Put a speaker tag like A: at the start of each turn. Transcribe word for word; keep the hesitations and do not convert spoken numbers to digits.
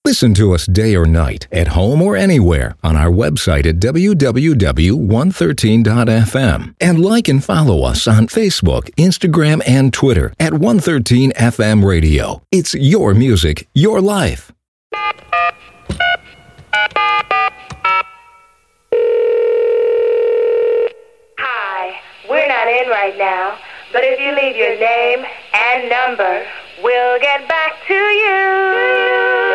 A: Listen to us day or night, at home or anywhere, on our website at w w w dot one thirteen dot f m. And like and follow us on Facebook, Instagram, and Twitter at one thirteen F M Radio. It's your music, your life.
B: Hi, we're not in right now, but if you leave your name and number, we'll get back to you.